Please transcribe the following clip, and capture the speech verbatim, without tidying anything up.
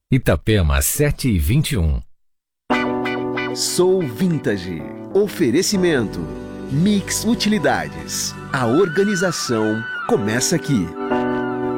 Itapema sete e vinte e um. Sou Vintage. Oferecimento Mix Utilidades. A organização começa aqui.